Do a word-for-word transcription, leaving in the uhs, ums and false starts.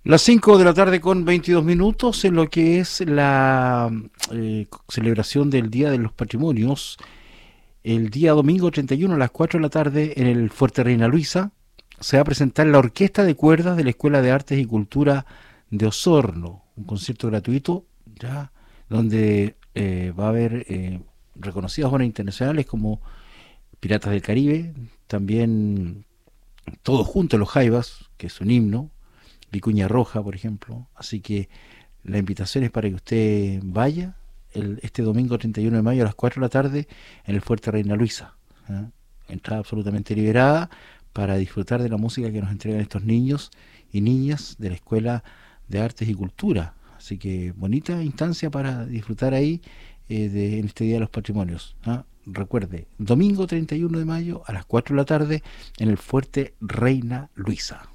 Las cinco de la tarde con veintidós minutos en lo que es la eh, celebración del Día de los Patrimonios. El día domingo treinta y uno a las cuatro de la tarde en el Fuerte Reina Luisa se va a presentar la Orquesta de Cuerdas de la Escuela de Artes y Cultura de Osorno, un concierto gratuito ya donde eh, va a haber eh, reconocidas obras internacionales como Piratas del Caribe, también todos juntos los Jaivas, que es un himno, Vicuña Roja, por ejemplo. Así que la invitación es para que usted vaya el, este domingo treinta y uno de mayo a las cuatro de la tarde en el Fuerte Reina Luisa. ¿eh? Entrada absolutamente liberada para disfrutar de la música que nos entregan estos niños y niñas de la Escuela de Artes y Cultura. Así que bonita instancia para disfrutar ahí eh, de, en este Día de los Patrimonios. ¿eh? Recuerde, domingo treinta y uno de mayo a las cuatro de la tarde en el Fuerte Reina Luisa.